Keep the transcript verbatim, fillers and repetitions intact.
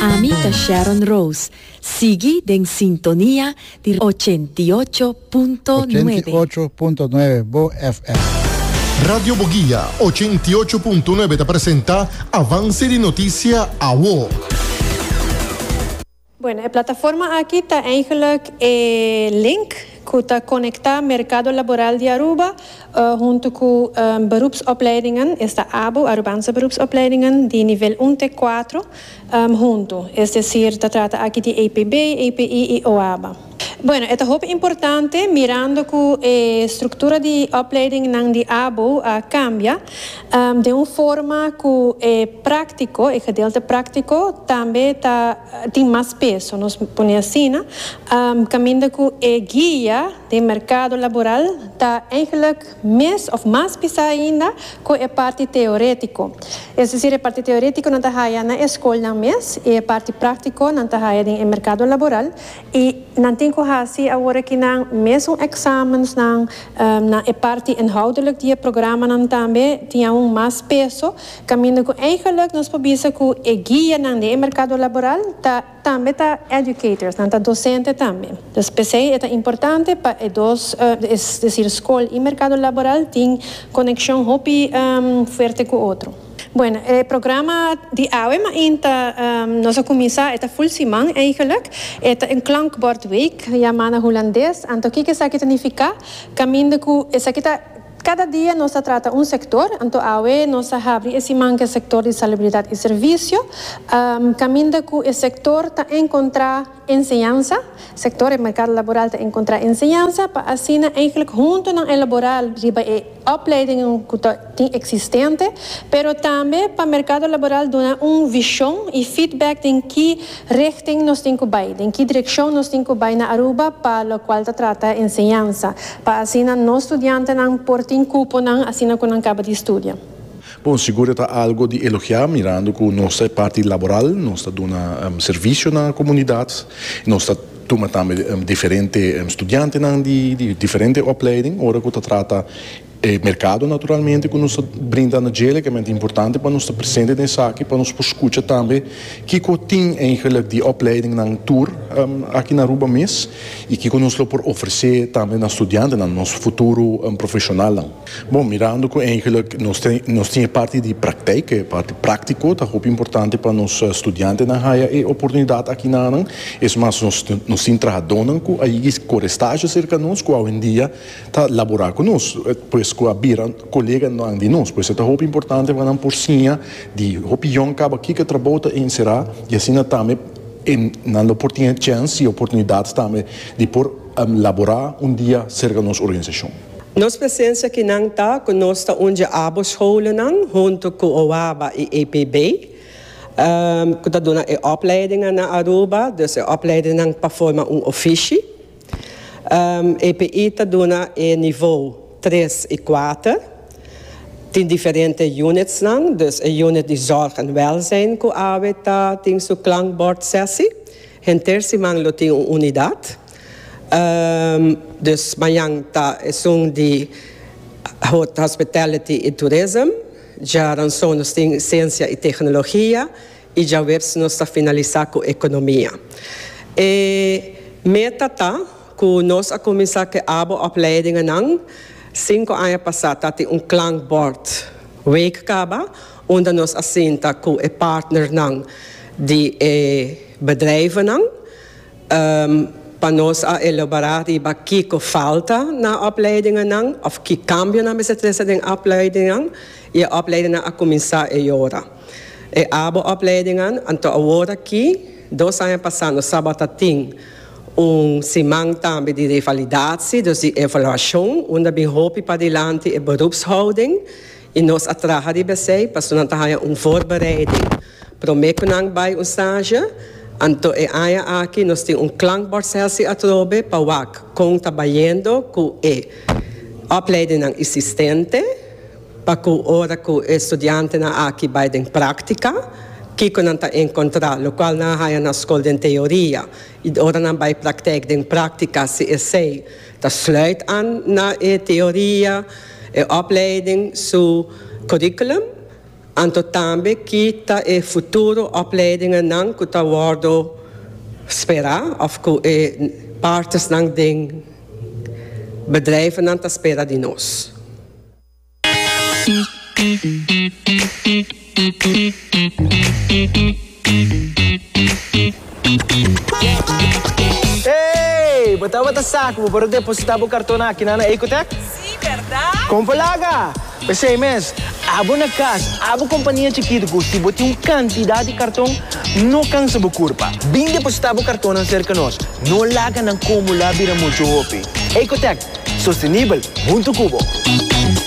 Amica Sharon Rose, sigue en sintonía di ottantotto punto nove. ottantotto punto nove Bo F M. Radio Boguilla ottantotto punto nove te presenta Avance de Noticia A W O. Bueno, de plataforma aquí está eigenlijk eh, link que conecta mercado laboral de Aruba uh, junto con um, beroepsopleidingen, esta A B O, Arubaanse beroepsopleidingen, die nivel uno T cuatro um, junto. Es decir, se trata aquí de E P B, E P I y O A B A. Bueno, het is heel importante mirando que eh, estructura de opleiding ng de A B O uh, cambia um, de una forma que eh, práctico, el gedeelte práctico también ta, tiene más peso. Nos pone así, ¿no? Um, camino que eh, guía de mercado laboral está eigenlijk más of más pisa ainda que a parte teórico. Es decir, a parte teórico não está haya na escola mes e a parte prático não está haya en mercado laboral e não tem que assim agora que não mesmo exames não um, na a parte inhoudelijk die programa não também tinha um mais peso caminho que eigenlijk nós podemos que a guia não de mercado laboral tá também tá educators não tá docente também. Dus P C é importante para dos uh, es decir escola e mercado laboral tem conexão hopi um, forte com outro. Bueno, el programa die A W E ainda um, nossa comissão está full simang eigenlijk. Het een klankbordweek, ja mana holandês. Anto que que isso aqui significa? Caminho que isso aqui tá cada dia nós trata um sector, então a A W E nós abre esse manque sector de salubridade e serviço, um, caminho que o sector está encontrar enseñanza, sector do mercado laboral está encontrar enseñanza, para assim eigenlijk junto não elaborar riba e opleiding que tem existente, pero também para o mercado laboral dar uma visão e feedback de que richting nós temos que ir, de que direção nós temos que ir na Aruba, para o qual está trata enseñanza, para assim nós estudantes não portem cupo não assim não quando acaba de estudar. Bom, seguro está algo de elogiar, mirando que nossa parte laboral, nós está dando um, serviço na comunidade, nós está tomando também um, diferentes um, estudantes de, de diferente opleiding, ora que está trata e mercado naturalmente que nos brinda na gele que é muito importante para nós estar presente nessa aqui para nos escutar também que tem eigenlijk die opleiding na tour um, aqui na Aruba mes e que nos lo por oferecer também na estudante na nosso futuro um, profissional. Bom, mirando que eigenlijk nós tem nós tem parte de prática, parte prático, tá muito importante para nos estudantes na haia e oportunidade aqui na nan, é mais nós nós tem trabalhando com aí com estágio cerca nós com hoje em dia tá laborar com nós, pois com a bira colega não de nós, pois é muito importante para não por cima de opinião que aqui que trabalha em será e assim também na oportunidade chance e oportunidade também de por um, laborar um dia cerca da nossa organização. Nossa presença aqui não está conosco onde a abo scholen não junto com o A B A e E P B. Um, que está dando a opleiding na Aruba, dus a opleiding para formar um ofício. Um, E P I está dando a nível três e quatro. Tem diferentes units, não? Dus a unit de zorg en welzijn que a W E tá, tem sua klankbord sessie. En terceiro man tem uma unidade. Um, dus manhã tá é um de hospitality e tourism. Já rançou nós tem ciência e tecnologia e já vemos nós está finalizar com economia. E meta tá que nós a começar que a opleiding não cinco anos passados tem um klankbord week kaba onde nós assenta com a partner não de eh, bedrijven não um, para nós a elaborar e para que falta na opleiding não of que cambio na mestressa de opleiding não e a opleiding a começar agora. E a opleiding então agora aqui dois anos passados sábado tem um semana também de revalidatie, dus de evaluação, onde bem hoop para diante a beroepshouding e nós atragen die bij para nós ter uma voorbereiding para me kunnen bij een stage. Então é aí aqui nós temos um klankbord sessie atrobe para wak com trabalhando com e opleiding existente para que ora que o estudante na aqui vai em prática que kunnen encontrar, lo qual na haya na escola de teoria e ora na bij praktijk de praktica se essay dat sluit aan na e teoria e opleiding su curriculum Anto também kita e futuro opleidingen nang kuta worden spera of ku e partes nang ding bedrijven nang ta spera di nos. Hey, botava ta saco para depositar o cartão aqui na Ecotec? Sim, verdade? Compalaga! Pensei, mas, abo na casa, abo companhia chiquita, se botar uma quantidade de cartão, não cansa a curva. Bem depositar o cartão na cerca nós, não larga na como lá vira muito hopi. Ecotec, sustentável, muito cubo.